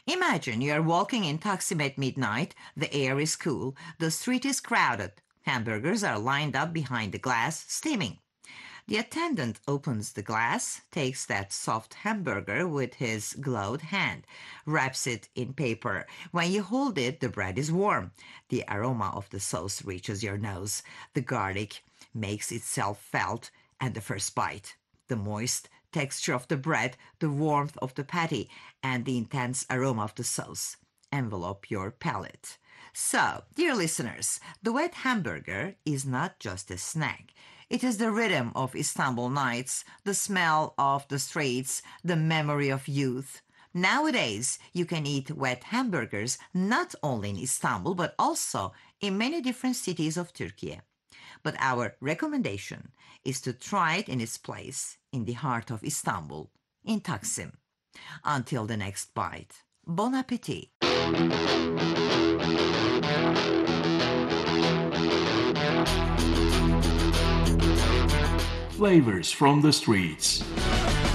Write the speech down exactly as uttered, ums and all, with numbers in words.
Imagine you are walking in Taksim at midnight. The air is cool. The street is crowded. Hamburgers are lined up behind the glass, steaming. The attendant opens the glass, takes that soft hamburger with his gloved hand, wraps it in paper. When you hold it, the bread is warm. The aroma of the sauce reaches your nose. The garlic makes itself felt, and the first bite. The moist texture of the bread, the warmth of the patty, and the intense aroma of the sauce envelop your palate. So, dear listeners, the wet hamburger is not just a snack. It is the rhythm of Istanbul nights, the smell of the streets, the memory of youth. Nowadays, you can eat wet hamburgers not only in Istanbul but also in many different cities of Turkey. But our recommendation is to try it in its place in the heart of Istanbul, in Taksim. Until the next bite, bon appetit! Flavors from the streets.